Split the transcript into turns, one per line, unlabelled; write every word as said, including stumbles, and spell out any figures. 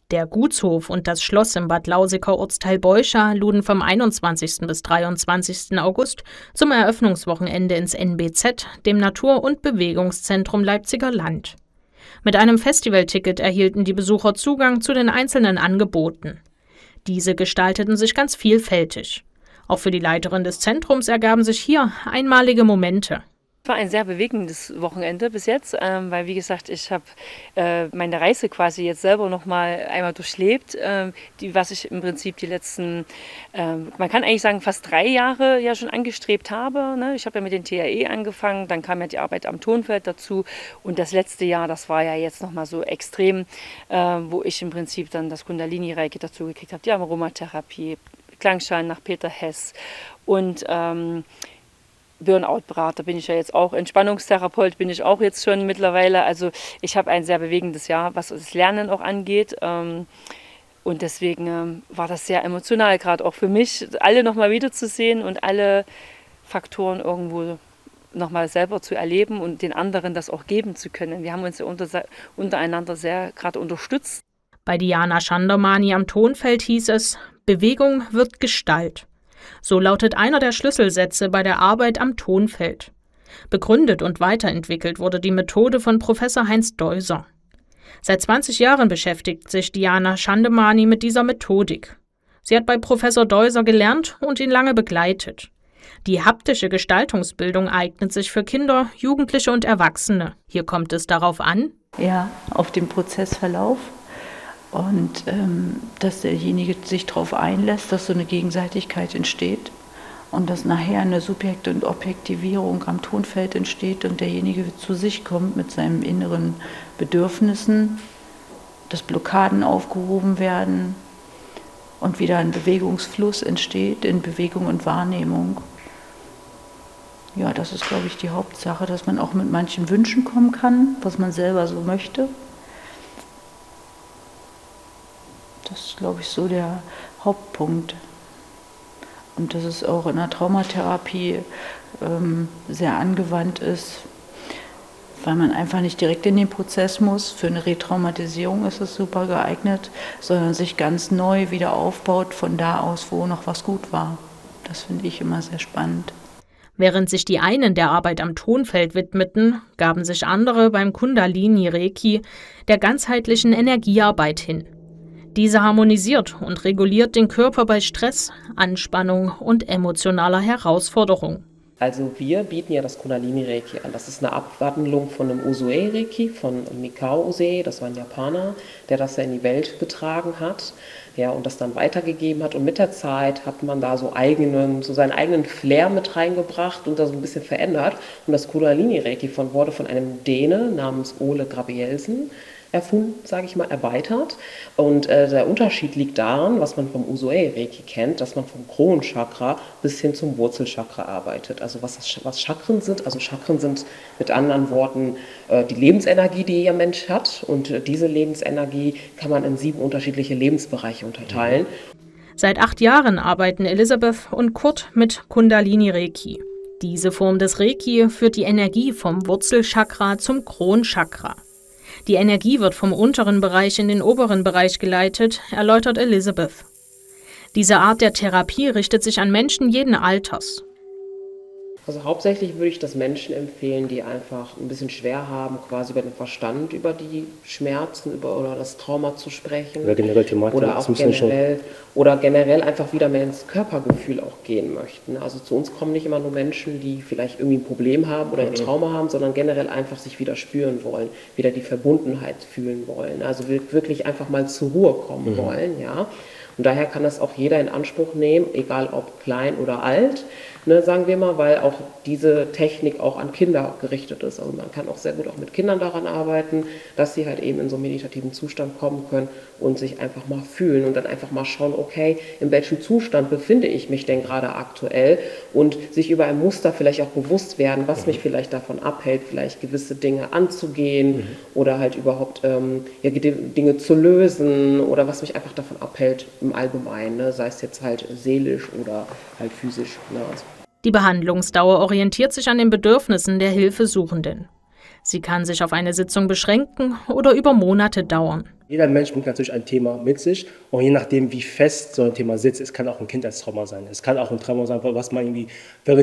Der Gutshof und das Schloss im Bad Lausiger Ortsteil Beuscha luden vom einundzwanzigsten bis dreiundzwanzigsten August zum Eröffnungswochenende ins N B Z, dem Natur- und Bewegungszentrum Leipziger Land. Mit einem Festivalticket erhielten die Besucher Zugang zu den einzelnen Angeboten. Diese gestalteten sich ganz vielfältig. Auch für die Leiterin des Zentrums ergaben sich hier einmalige Momente.
Es war ein sehr bewegendes Wochenende bis jetzt, ähm, weil wie gesagt, ich habe äh, meine Reise quasi jetzt selber noch mal einmal durchlebt, äh, die, was ich im Prinzip die letzten, äh, man kann eigentlich sagen, fast drei Jahre ja schon angestrebt habe. Ne? Ich habe ja mit den T R E angefangen, dann kam ja die Arbeit am Tonfeld dazu und das letzte Jahr, das war ja jetzt noch mal so extrem, äh, wo ich im Prinzip dann das Kundalini-Reiki dazu gekriegt habe, die Aromatherapie, Klangschein nach Peter Hess und ähm, Burnout-Berater bin ich ja jetzt auch, Entspannungstherapeut bin ich auch jetzt schon mittlerweile. Also ich habe ein sehr bewegendes Jahr, was das Lernen auch angeht. Und deswegen war das sehr emotional, gerade auch für mich, alle nochmal wiederzusehen und alle Faktoren irgendwo nochmal selber zu erleben und den anderen das auch geben zu können. Wir haben uns ja unter, untereinander sehr gerade unterstützt.
Bei Diana Chandomani am Tonfeld hieß es, Bewegung wird Gestalt. So lautet einer der Schlüsselsätze bei der Arbeit am Tonfeld. Begründet und weiterentwickelt wurde die Methode von Professor Heinz Deuser. Seit zwanzig Jahren beschäftigt sich Diana Chandomani mit dieser Methodik. Sie hat bei Professor Deuser gelernt und ihn lange begleitet. Die haptische Gestaltungsbildung eignet sich für Kinder, Jugendliche und Erwachsene. Hier kommt es darauf an,
ja, auf den Prozessverlauf. Und ähm, dass derjenige sich darauf einlässt, dass so eine Gegenseitigkeit entsteht und dass nachher eine Subjekt- und Objektivierung am Tonfeld entsteht und derjenige zu sich kommt mit seinen inneren Bedürfnissen, dass Blockaden aufgehoben werden und wieder ein Bewegungsfluss entsteht in Bewegung und Wahrnehmung. Ja, das ist, glaube ich, die Hauptsache, dass man auch mit manchen Wünschen kommen kann, was man selber so möchte. Das ist, glaube ich, so der Hauptpunkt. Und dass es auch in der Traumatherapie ähm, sehr angewandt ist, weil man einfach nicht direkt in den Prozess muss. Für eine Retraumatisierung ist es super geeignet, sondern sich ganz neu wieder aufbaut von da aus, wo noch was gut war. Das finde ich immer sehr spannend.
Während sich die einen der Arbeit am Tonfeld widmeten, gaben sich andere beim Kundalini-Reiki der ganzheitlichen Energiearbeit hin. Diese harmonisiert und reguliert den Körper bei Stress, Anspannung und emotionaler Herausforderung.
Also wir bieten ja das Kundalini-Reiki an. Das ist eine Abwandlung von dem Usui-Reiki, von Mikao Usui, das war ein Japaner, der das ja in die Welt getragen hat, ja, und das dann weitergegeben hat. Und mit der Zeit hat man da so, eigenen, so seinen eigenen Flair mit reingebracht und da so ein bisschen verändert. Und das Kundalini-Reiki von, wurde von einem Däne namens Ole Gabrielsen erfunden, sage ich mal, erweitert. Und äh, der Unterschied liegt daran, was man vom Usui-Reiki kennt, dass man vom Kronenchakra bis hin zum Wurzelchakra arbeitet. Also was, das, was Chakren sind, also Chakren sind mit anderen Worten äh, die Lebensenergie, die jeder Mensch hat. Und äh, diese Lebensenergie kann man in sieben unterschiedliche Lebensbereiche unterteilen.
Seit acht Jahren arbeiten Elisabeth und Kurt mit Kundalini-Reiki. Diese Form des Reiki führt die Energie vom Wurzelchakra zum Kronchakra. Die Energie wird vom unteren Bereich in den oberen Bereich geleitet, erläutert Elisabeth. Diese Art der Therapie richtet sich an Menschen jeden Alters.
Also hauptsächlich würde ich das Menschen empfehlen, die einfach ein bisschen schwer haben, quasi über den Verstand über die Schmerzen über, oder das Trauma zu sprechen.
Oder generell Thematik
oder auch generell, oder generell einfach wieder mehr ins Körpergefühl auch gehen möchten. Also zu uns kommen nicht immer nur Menschen, die vielleicht irgendwie ein Problem haben oder ein Trauma haben, sondern generell einfach sich wieder spüren wollen, wieder die Verbundenheit fühlen wollen. Also wirklich einfach mal zur Ruhe kommen mhm. wollen, ja. Und daher kann das auch jeder in Anspruch nehmen, egal ob klein oder alt, ne, sagen wir mal, weil auch diese Technik auch an Kinder gerichtet ist. Also man kann auch sehr gut auch mit Kindern daran arbeiten, dass sie halt eben in so einen meditativen Zustand kommen können und sich einfach mal fühlen und dann einfach mal schauen, okay, in welchem Zustand befinde ich mich denn gerade aktuell und sich über ein Muster vielleicht auch bewusst werden, was mhm. mich vielleicht davon abhält, vielleicht gewisse Dinge anzugehen mhm. oder halt überhaupt ähm, ja, Dinge zu lösen oder was mich einfach davon abhält im Allgemeinen, ne? Sei es jetzt halt seelisch oder halt physisch. Ne? Also
Die Behandlungsdauer orientiert sich an den Bedürfnissen der Hilfesuchenden. Sie kann sich auf eine Sitzung beschränken oder über Monate dauern.
Jeder Mensch bringt natürlich ein Thema mit sich und je nachdem, wie fest so ein Thema sitzt, es kann auch ein Kindheitstrauma sein. Es kann auch ein Trauma sein, was man irgendwie während